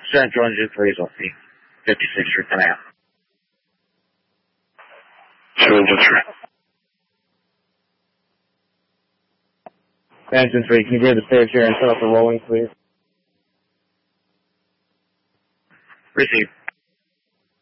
Central Engine 3 is on the 56 Street Canal. Engine 3. Engine 3, can you grab the spare chair and set up the rolling, please? Receive.